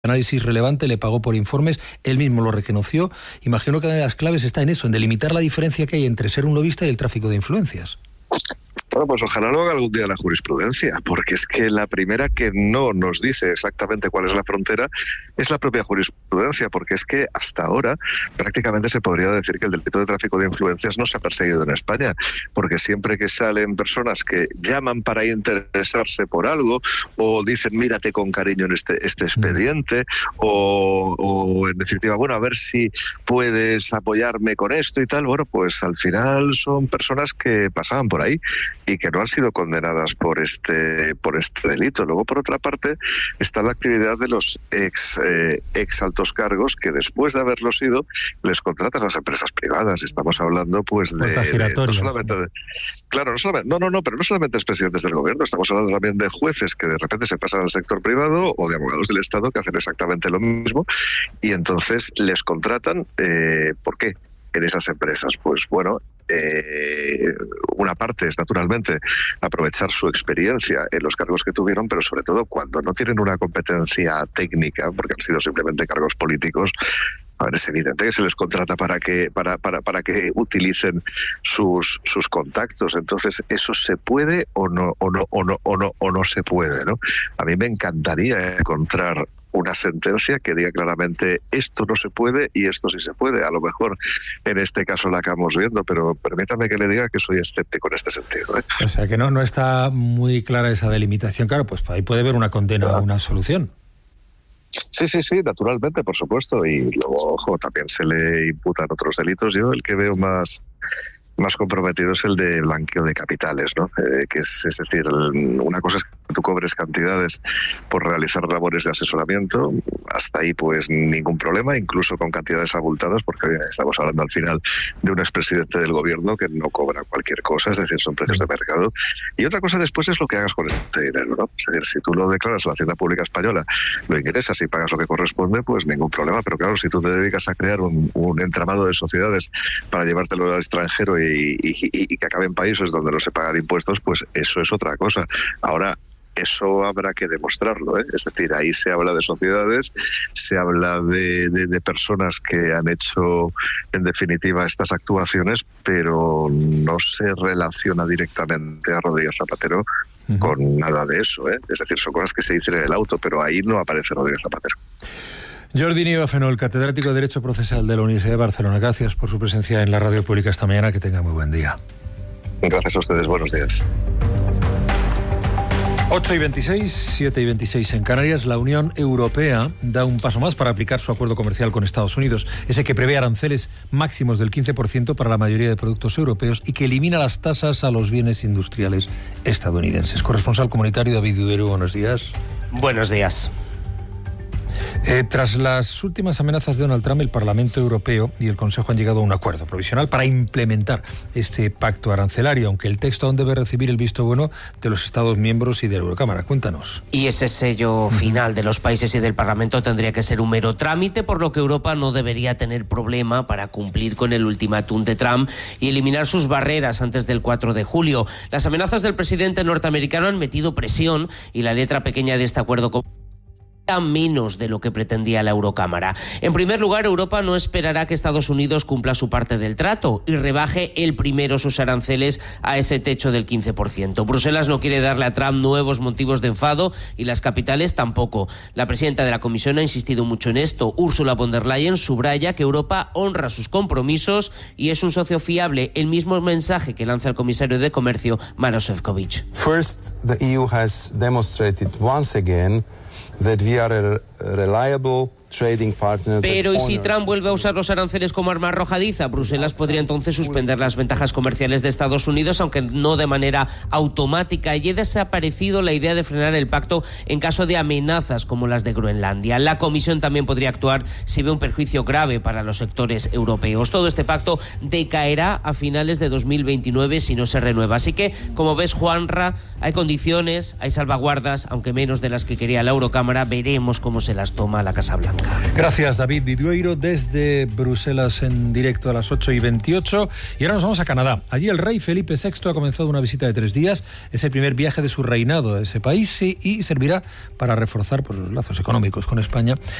análisis relevante, le pagó por informes, él mismo lo reconoció. Imagino que una de las claves está en eso, en delimitar la diferencia que hay entre ser un lobista y el tráfico de influencias. Bueno, pues ojalá lo haga algún día la jurisprudencia, porque es que la primera que no nos dice exactamente cuál es la frontera es la propia jurisprudencia, porque es que hasta ahora prácticamente se podría decir que el delito de tráfico de influencias no se ha perseguido en España, porque siempre que salen personas que llaman para interesarse por algo, o dicen mírate con cariño en este expediente, o en definitiva, bueno, a ver si puedes apoyarme con esto y tal, bueno, pues al final son personas que pasaban por ahí y que no han sido condenadas por este delito. Luego, por otra parte, está la actividad de los ex altos cargos que después de haberlo sido les contratan a las empresas privadas. Estamos hablando pues no solamente de, claro, pero no solamente expresidentes del gobierno, estamos hablando también de jueces que de repente se pasan al sector privado o de abogados del Estado que hacen exactamente lo mismo y entonces les contratan. ¿Por qué? En esas empresas, pues bueno, una parte es naturalmente aprovechar su experiencia en los cargos que tuvieron, pero sobre todo cuando no tienen una competencia técnica, porque han sido simplemente cargos políticos. A ver, es evidente que se les contrata para que utilicen sus contactos. Entonces, ¿eso se puede o no se puede, ¿no? A mí me encantaría encontrar una sentencia que diga claramente esto no se puede y esto sí se puede. A lo mejor en este caso la acabamos viendo, pero permítame que le diga que soy escéptico en este sentido, ¿eh? O sea que no está muy clara esa delimitación. Claro, pues ahí puede haber una condena o una solución. Sí, naturalmente, por supuesto. Y luego, ojo, también se le imputan otros delitos. Yo el que veo más comprometido es el de blanqueo de capitales, ¿no? Es decir, una cosa es que tú cobres cantidades por realizar labores de asesoramiento, hasta ahí pues ningún problema, incluso con cantidades abultadas, porque estamos hablando al final de un expresidente del gobierno que no cobra cualquier cosa, es decir, son precios de mercado. Y otra cosa después es lo que hagas con este dinero, ¿no? Es decir, si tú lo declaras a la Hacienda Pública Española, lo ingresas y pagas lo que corresponde, pues ningún problema, pero claro, si tú te dedicas a crear un entramado de sociedades para llevártelo al extranjero y que acabe en países donde no se pagan impuestos, pues eso es otra cosa. Ahora, eso habrá que demostrarlo, ¿eh? Es decir, ahí se habla de sociedades, se habla de personas que han hecho, en definitiva, estas actuaciones, pero no se relaciona directamente a Rodríguez Zapatero con nada de eso, ¿eh? Es decir, son cosas que se dicen en el auto, pero ahí no aparece Rodríguez Zapatero. Jordi Nieva Fenol, catedrático de Derecho Procesal de la Universidad de Barcelona. Gracias por su presencia en la radio pública esta mañana. Que tenga muy buen día. Gracias a ustedes. Buenos días. 8:26, 7:26 en Canarias. La Unión Europea da un paso más para aplicar su acuerdo comercial con Estados Unidos, ese que prevé aranceles máximos del 15% para la mayoría de productos europeos y que elimina las tasas a los bienes industriales estadounidenses. Corresponsal comunitario David Vivero, buenos días. Buenos días. Tras las últimas amenazas de Donald Trump, el Parlamento Europeo y el Consejo han llegado a un acuerdo provisional para implementar este pacto arancelario, aunque el texto aún debe recibir el visto bueno de los Estados miembros y de la Eurocámara. Cuéntanos. Y ese sello final de los países y del Parlamento tendría que ser un mero trámite, por lo que Europa no debería tener problema para cumplir con el ultimátum de Trump y eliminar sus barreras antes del 4 de julio. Las amenazas del presidente norteamericano han metido presión y la letra pequeña de este acuerdo menos de lo que pretendía la Eurocámara. En primer lugar, Europa no esperará que Estados Unidos cumpla su parte del trato y rebaje el primero sus aranceles a ese techo del 15%. Bruselas no quiere darle a Trump nuevos motivos de enfado y las capitales tampoco. La presidenta de la Comisión ha insistido mucho en esto. Ursula von der Leyen subraya que Europa honra sus compromisos y es un socio fiable, el mismo mensaje que lanza el comisario de Comercio, Maroš Šefčovič. First, the EU has demonstrated once again that we are a reliable trading partner. Pero ¿y si Trump vuelve a usar los aranceles como arma arrojadiza? Bruselas podría entonces suspender las ventajas comerciales de Estados Unidos, aunque no de manera automática. Y ha desaparecido la idea de frenar el pacto en caso de amenazas como las de Groenlandia. La Comisión también podría actuar si ve un perjuicio grave para los sectores europeos. Todo este pacto decaerá a finales de 2029 si no se renueva. Así que, como ves, Juanra, hay condiciones, hay salvaguardas, aunque menos de las que quería la Eurocámara. Veremos cómo se las toma la Casa Blanca. Gracias, David Vidueiro, desde Bruselas en directo a las 8:28. Y ahora nos vamos a Canadá. Allí el rey Felipe VI ha comenzado una visita de 3 días. Es el primer viaje de su reinado a ese país y servirá para reforzar los lazos económicos con España.